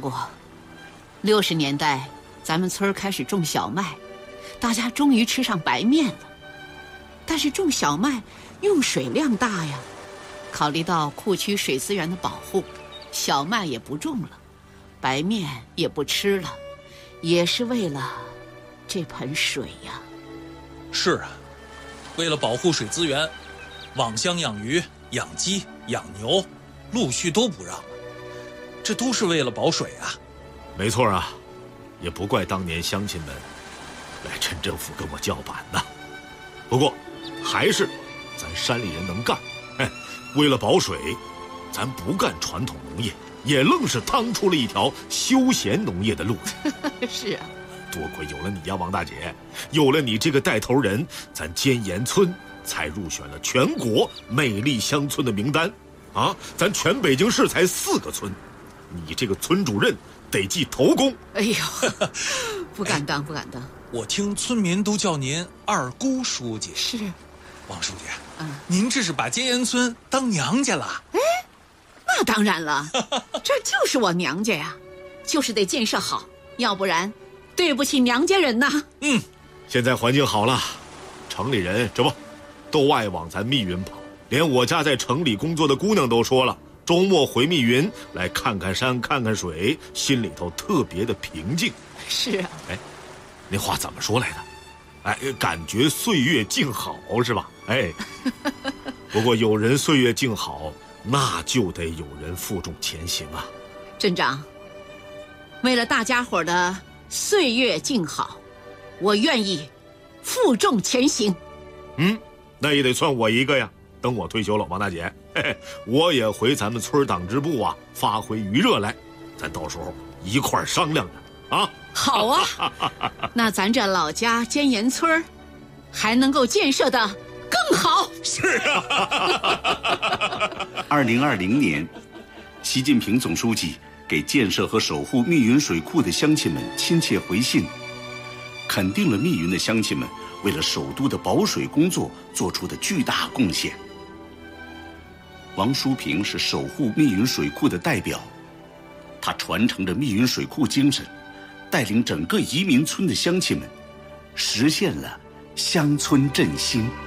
过，60年代咱们村开始种小麦，大家终于吃上白面了。但是种小麦用水量大呀，考虑到库区水资源的保护，小麦也不种了，白面也不吃了，也是为了这盆水呀。 是啊，为了保护水资源，网箱养鱼、养鸡、养牛，陆续都不让了，这都是为了保水啊。 没错啊，也不怪当年乡亲们来陈政府跟我叫板呐。不过，还是咱山里人能干。为了保水，咱不干传统农业，也愣是趟出了一条休闲农业的路子。 是啊， 多亏有了你呀，王大姐，有了你这个带头人，咱尖岩村才入选了全国美丽乡村的名单。啊，咱全北京市才4个村，你这个村主任得记头功。 哎呦，不敢当，不敢当。 我听村民都叫您二姑书记。 是， 王书记，您这是把尖岩村当娘家了？ 哎，那当然了，这就是我娘家呀，就是得建设好，要不然对不起娘家人呐。 现在环境好了，城里人这不都爱往咱密云跑，连我家在城里工作的姑娘都说了，周末回密云来看看山看看水，心里头特别的平静。 是啊， 哎，那话怎么说来的？哎，感觉岁月静好是吧？哎，不过有人岁月静好，那就得有人负重前行啊。 镇长，为了大家伙的岁月静好，我愿意负重前行。 那也得算我一个呀。等我退休了，王大姐，我也回咱们村党支部啊，发挥余热来，咱到时候一块商量着啊。 好啊，那咱这老家尖岩村还能够建设的更好。 是啊。 2020年，习近平总书记给建设和守护密云水库的乡亲们亲切回信，肯定了密云的乡亲们为了首都的保水工作做出的巨大贡献。王淑平是守护密云水库的代表，他传承着密云水库精神，带领整个移民村的乡亲们实现了乡村振兴。